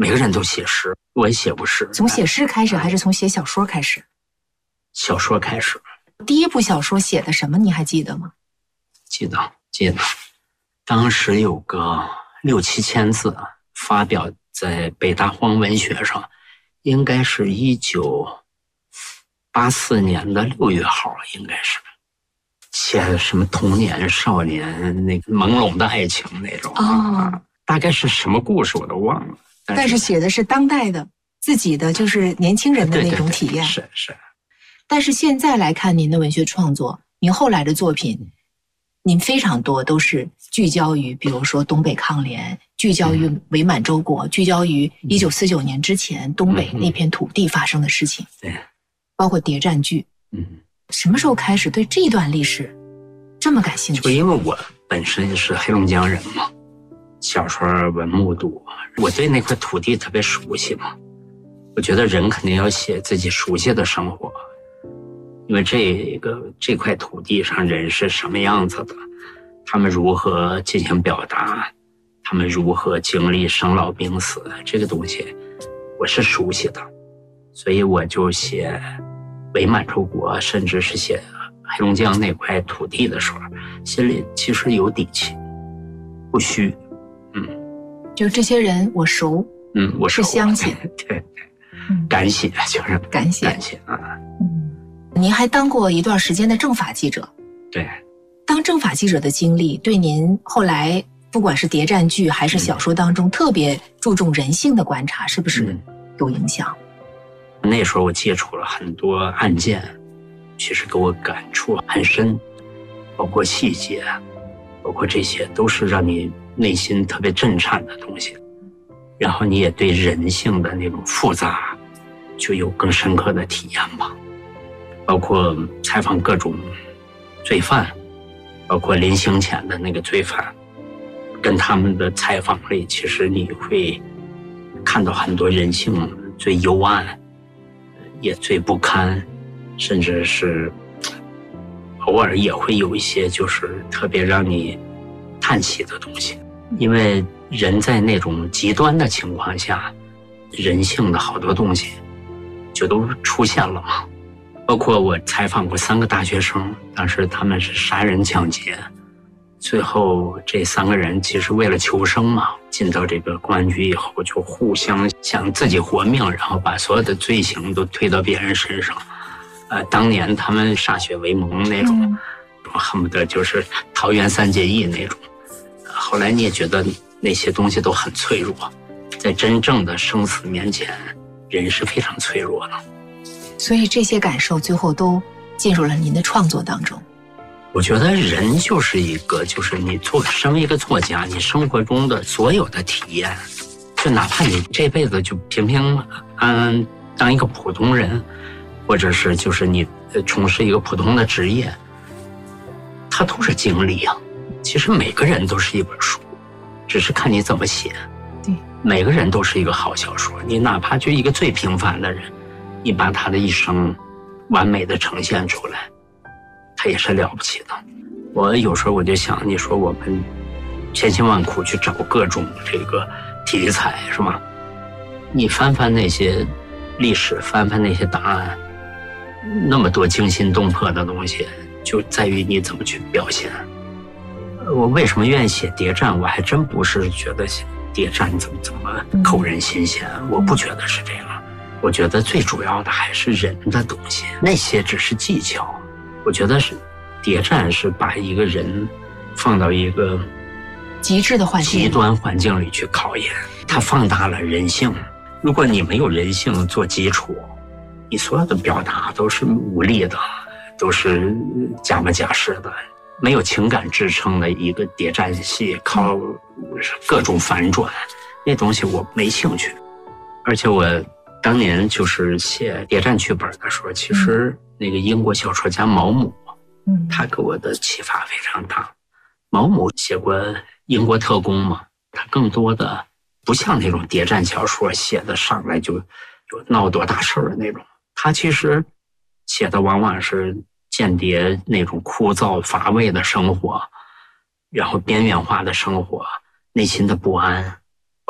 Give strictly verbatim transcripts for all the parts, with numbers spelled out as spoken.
每个人都写诗，我也写过诗。 从写诗开始，还是从写小说开始？ 小说开始。 第一部小说写的什么？你还记得吗？ 记得，记得。当时有个六七千字，发表在北大荒文学上，应该是一九八四年的六月号，应该是。写什么童年、少年那个朦胧的爱情那种。 哦。 大概是什么故事我都忘了。但 是, 但是写的是当代的自己的，就是年轻人的那种体验。 对对对，是是。 但是现在来看您的文学创作，您后来的作品，您非常多都是聚焦于，比如说东北抗联，聚焦于伪满洲国，聚焦于一九四九年之前东北那片土地发生的事情。 对， 包括谍战剧。 嗯， 什么时候开始对这段历史这么感兴趣？ 就因为我本身是黑龙江人嘛，小时候文目睹，我对那块土地特别熟悉嘛。我觉得人肯定要写自己熟悉的生活，因为这个这块土地上人是什么样子的，他们如何进行表达，他们如何经历生老病死，这个东西我是熟悉的，所以我就写伪满洲国，甚至是写黑龙江那块土地的时候，心里其实有底气，不虚。嗯， 就这些人我熟， 嗯，我是乡亲， 对，嗯，敢写就是敢写， 敢写啊。 嗯，您还当过一段时间的政法记者， 对， 当政法记者的经历对您后来不管是谍战剧还是小说当中、嗯、特别注重人性的观察，是不是有影响？ 嗯、那时候我接触了很多案件，其实给我感触很深，包括细节，包括这些都是让你内心特别震颤的东西，然后你也对人性的那种复杂就有更深刻的体验吧。包括采访各种罪犯，包括临刑前的那个罪犯，跟他们的采访里，其实你会看到很多人性最幽暗，也最不堪，甚至是偶尔也会有一些就是特别让你叹息的东西。因为人在那种极端的情况下，人性的好多东西就都出现了嘛。包括我采访过三个大学生，当时他们是杀人抢劫，最后这三个人其实为了求生嘛，进到这个公安局以后就互相想自己活命，然后把所有的罪行都推到别人身上。呃，当年他们歃血为盟那种、嗯、恨不得就是桃园三结义那种。后来你也觉得那些东西都很脆弱，在真正的生死面前，人是非常脆弱的。 所以这些感受最后都进入了您的创作当中。 我觉得人就是一个，就是你做身为一个作家，你生活中的所有的体验，就哪怕你这辈子就平平安安当一个普通人，或者是就是你从事一个普通的职业，它都是经历啊。其实每个人都是一本书，只是看你怎么写。 对， 每个人都是一个好小说，你哪怕就一个最平凡的人，你把他的一生完美的呈现出来，他也是了不起的。我有时候我就想，你说我们千辛万苦去找各种这个题材，是吧？你翻翻那些历史，翻翻那些答案，那么多惊心动魄的东西，就在于你怎么去表现。我为什么愿意写谍战？我还真不是觉得谍战怎么怎么扣人心弦，我不觉得是这样。我觉得最主要的还是人的东西，那些只是技巧。我觉得是谍战是把一个人放到一个极致的环境、 极端环境里去考验，它放大了人性。如果你没有人性做基础，你所有的表达都是无力的，都是假模假式的。没有情感支撑的一个谍战戏，靠各种反转，那东西我没兴趣。而且我当年就是写谍战剧本的时候，其实那个英国小说家毛姆，嗯，他给我的启发非常大。毛姆写过英国特工嘛，他更多的不像那种谍战小说写的上来就就闹多大事儿的那种，他其实写的往往是间谍那种枯燥乏味的生活，然后边缘化的生活，内心的不安，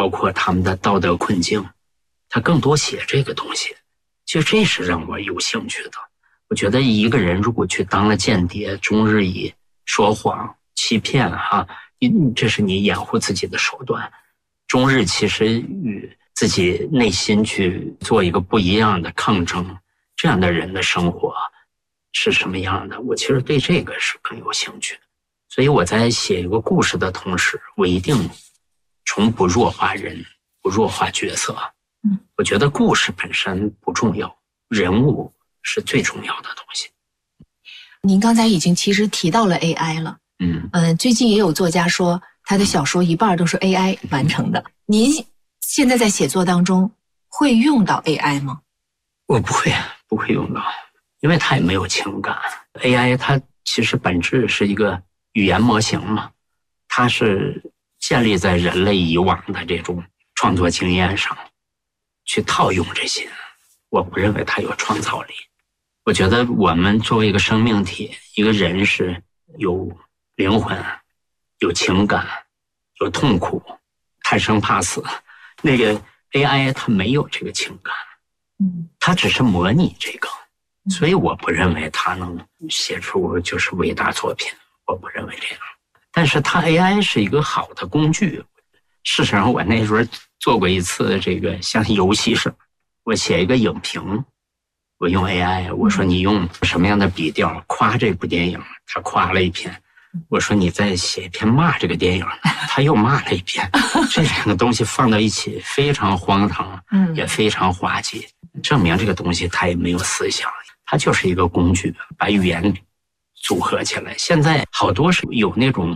包括他们的道德困境，他更多写这个东西，就这是让我有兴趣的。我觉得一个人如果去当了间谍，终日以说谎、欺骗哈，这是你掩护自己的手段，终日其实与自己内心去做一个不一样的抗争，这样的人的生活是什么样的？我其实对这个是更有兴趣的。所以我在写一个故事的同时，我一定从不弱化人，不弱化角色。嗯，我觉得故事本身不重要，人物是最重要的东西。 您刚才已经其实提到了 A I 了。嗯嗯、呃，最近也有作家说他的小说一半都是 A I 完成的。您现在在写作当中会用到 A I 吗？ 我不会，不会用到，因为它也没有情感。A I 它其实本质是一个语言模型嘛，它是建立在人类以往的这种创作经验上去套用这些，我不认为它有创造力。我觉得我们作为一个生命体，一个人是有灵魂、有情感、有痛苦、贪生怕死。那个 A I 它没有这个情感，嗯，它只是模拟这个，所以我不认为它能写出就是伟大作品，我不认为这样。但是它 A I 是一个好的工具。事实上，我那时候做过一次这个像游戏似的，我写一个影评，我用 A I， 我说你用什么样的笔调夸这部电影，他夸了一篇。我说你再写一篇骂这个电影，他又骂了一篇。这两个东西放到一起非常荒唐，也非常滑稽，证明这个东西它也没有思想，它就是一个工具，把语言组合起来。现在好多是有那种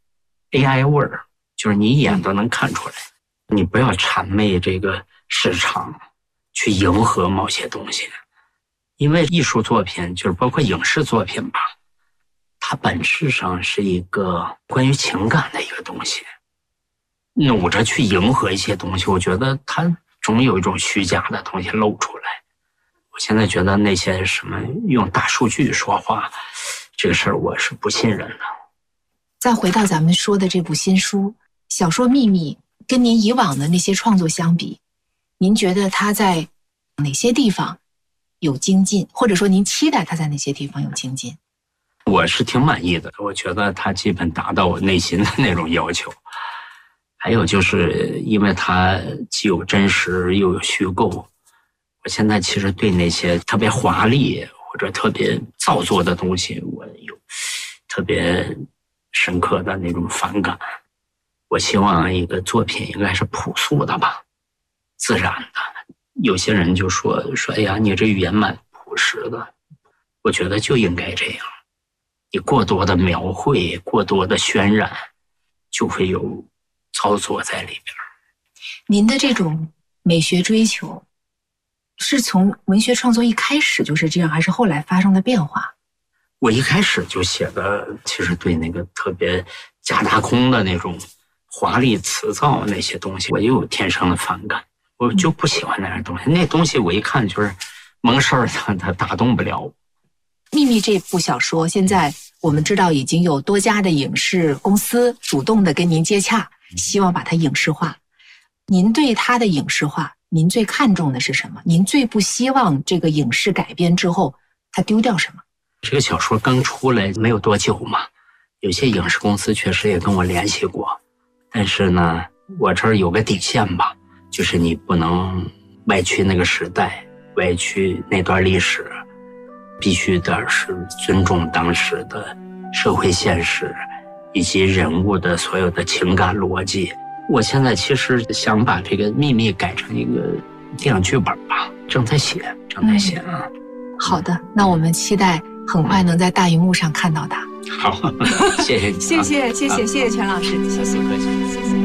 A I 味儿，就是你一眼都能看出来。你不要谄媚这个市场，去迎合某些东西，因为艺术作品就是包括影视作品吧，它本质上是一个关于情感的一个东西。努着去迎合一些东西，我觉得它总有一种虚假的东西露出来。我现在觉得那些什么用大数据说话，这个事儿我是不信任的。 再回到咱们说的这部新书小说《秘密》，跟您以往的那些创作相比，您觉得它在哪些地方有精进，或者说您期待它在哪些地方有精进？ 我是挺满意的，我觉得它基本达到我内心的那种要求。还有就是因为它既有真实又有虚构，我现在其实对那些特别华丽或者特别造作的东西，我有特别深刻的那种反感。我希望一个作品应该是朴素的吧，自然的。有些人就说说哎呀，你这语言蛮朴实的，我觉得就应该这样。你过多的描绘，过多的渲染，就会有操作在里边。 您的这种美学追求是从文学创作一开始就是这样，还是后来发生的变化？ 我一开始就写的其实对那个特别假大空的那种华丽辞藻那些东西，我就有天生的反感，我就不喜欢那样东西。那东西我一看就是蒙事儿的，它打动不了我。 秘密这部小说现在我们知道已经有多家的影视公司主动的跟您接洽，希望把它影视化。您对它的影视化，您最看重的是什么？您最不希望这个影视改编之后它丢掉什么？ 这个小说刚出来没有多久嘛，有些影视公司确实也跟我联系过，但是呢，我这儿有个底线吧，就是你不能歪曲那个时代，歪曲那段历史，必须的是尊重当时的社会现实以及人物的所有的情感逻辑。我现在其实想把这个秘密改成一个电影剧本吧，正在写，正在写啊。 嗯、好的，那我们期待很快能在大荧幕上看到它。 好，谢谢你、啊， 谢谢，谢谢，谢谢全老师，谢谢， 不客气， 谢谢。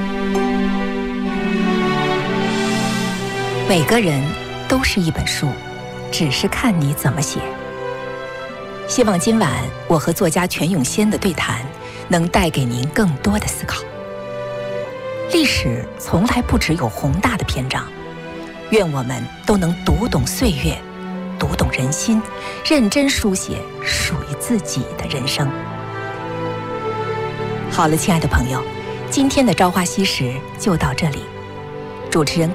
每个人都是一本书，只是看你怎么写。希望今晚我和作家全永先的对谈能带给您更多的思考。历史从来不只有宏大的篇章，愿我们都能读懂岁月，读懂人心，认真书写属于自己的人生。好了，亲爱的朋友，今天的朝花夕拾就到这里。 主持人